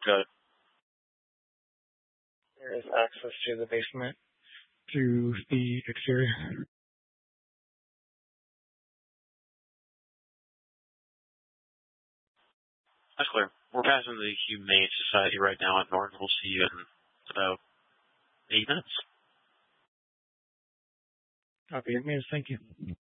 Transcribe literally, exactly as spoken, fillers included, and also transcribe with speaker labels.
Speaker 1: Good.
Speaker 2: There is access to the basement through the exterior.
Speaker 1: That's clear. We're passing the Humane Society right now at Norton. We'll see you in about eight minutes.
Speaker 2: Copy. Thank you.